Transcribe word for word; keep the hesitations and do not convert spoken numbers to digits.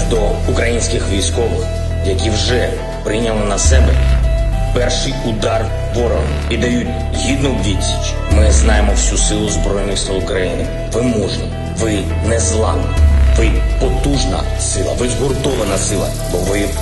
звертаюсь до українських військових, які вже прийняли на себе перший удар ворога і дають гідну відсіч. Ми знаємо всю силу Збройних сил України. Ви мужні, ви незламні, ви потужна сила, ви згуртована сила, бо ви